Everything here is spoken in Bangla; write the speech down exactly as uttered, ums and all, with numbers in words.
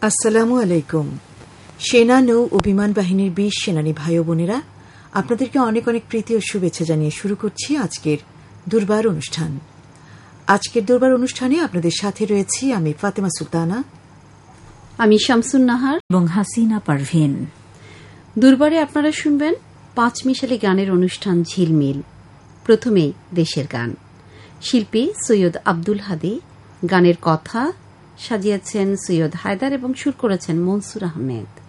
আসসালামু আলাইকুম। সেনা, নৌ ও বিমান বাহিনীর বিশ সেনানী ভাই বোনেরা, আপনাদেরকে অনেক অনেক প্রীতি ও শুভেচ্ছা জানিয়ে শুরু করছি আজকের দুর্বার অনুষ্ঠান। আজকের দুর্বার অনুষ্ঠানে আপনাদের সাথে রয়েছি আমি ফাতেমা সুলতানা, আমি শামসুন নাহার এবং হাসিনা পারভিন। দুর্বারে আপনারা শুনবেন পাঁচ মিশালি গানের অনুষ্ঠান ঝিলমিল। প্রথমেই দেশের গান, শিল্পী সৈয়দ আব্দুল হাদী, গানের কথা সাজিয়েছেন সৈয়দ হায়দার এবং সুর করেছেন মনসুর আহমেদ।